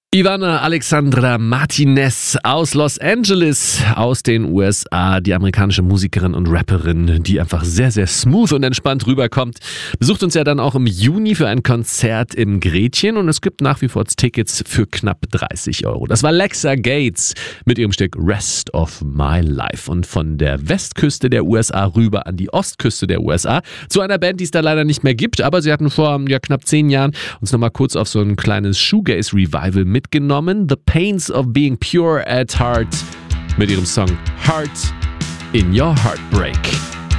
Ivana Alexandra Martinez aus Los Angeles, aus den USA, die amerikanische Musikerin und Rapperin, die einfach sehr, sehr smooth und entspannt rüberkommt, besucht uns ja dann auch im Juni für ein Konzert im Gretchen und es gibt nach wie vor Tickets für knapp 30 €. Das war Lexa Gates mit ihrem Stück Rest of My Life und von der Westküste der USA rüber an die Ostküste der USA zu einer Band, die es da leider nicht mehr gibt, aber sie hatten vor knapp 10 Jahren uns nochmal kurz auf so ein kleines Shoegaze-Revival mitgenommen. The Pains of Being Pure at Heart mit ihrem Song Heart in Your Heartbreak.